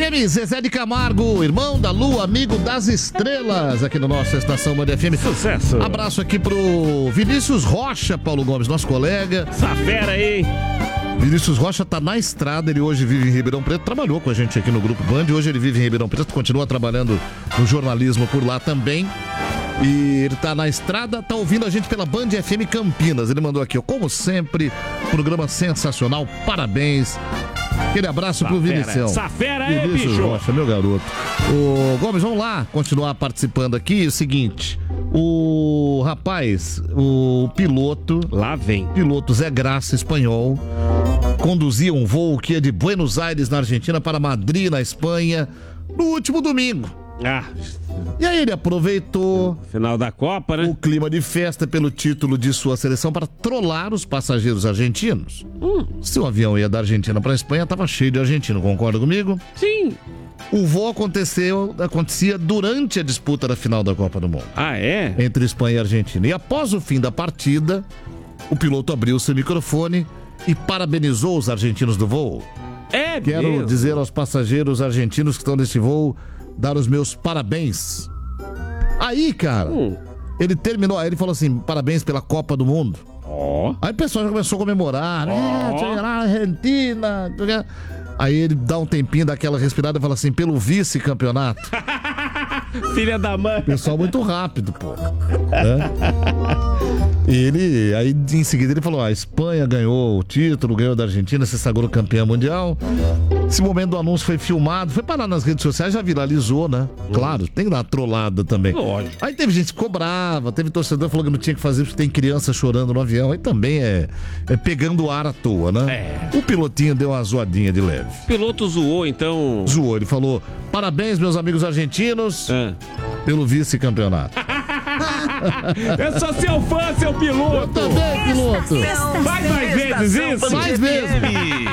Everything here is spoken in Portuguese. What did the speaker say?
FM, Zezé de Camargo, irmão da lua, amigo das estrelas, aqui na nossa estação Band FM. Sucesso. Abraço aqui pro Vinícius Rocha, Paulo Gomes, nosso colega. Essa fera aí, hein? Vinícius Rocha tá na estrada, ele hoje vive em Ribeirão Preto, trabalhou com a gente aqui no Grupo Band, hoje ele vive em Ribeirão Preto, continua trabalhando no jornalismo por lá também. E ele tá na estrada, tá ouvindo a gente pela Band FM Campinas. Ele mandou aqui, ó, como sempre, programa sensacional, parabéns. Aquele abraço pro Vinicião. Essa fera aí, Vinícius bicho. Rocha, meu garoto. Ô, Gomes, vamos lá, continuar participando aqui. O seguinte, o rapaz, o piloto... Lá vem. Piloto Zé Graça, espanhol, conduzia um voo que ia de Buenos Aires, na Argentina, para Madrid, na Espanha, no último domingo. Ah, E aí ele aproveitou final da Copa, né? o clima de festa pelo título de sua seleção para trollar os passageiros argentinos. Se o avião ia da Argentina para a Espanha, estava cheio de argentino, concorda comigo? Sim. O voo acontecia durante a disputa da final da Copa do Mundo, Ah, é? entre Espanha e Argentina. E após o fim da partida, o piloto abriu seu microfone e parabenizou os argentinos do voo. É Quero mesmo? dizer aos passageiros argentinos que estão nesse voo, dar os meus parabéns. Aí, cara, ele terminou, aí ele falou assim, parabéns pela Copa do Mundo. Ó. Aí o pessoal já começou a comemorar, né? Chega lá, Argentina. Aí ele dá um tempinho, dá aquela respirada e fala assim, pelo vice-campeonato. Filha da mãe. Pessoal muito rápido, pô. Né? E aí em seguida ele falou, a Espanha ganhou o título, ganhou da Argentina, se sagrou campeã mundial. Esse momento do anúncio foi filmado, foi parar nas redes sociais, já viralizou, né? Claro, tem que dar uma trollada também. Lógico. Aí teve gente que ficou brava, teve torcedor que falou que não tinha que fazer porque tem criança chorando no avião. Aí também é pegando ar à toa, né? É. O pilotinho deu uma zoadinha de leve. O piloto zoou, então. Zoou, ele falou, parabéns meus amigos argentinos pelo vice-campeonato. Eu sou seu fã, seu piloto. Eu também, piloto. Faz mais vezes isso. Mais vezes.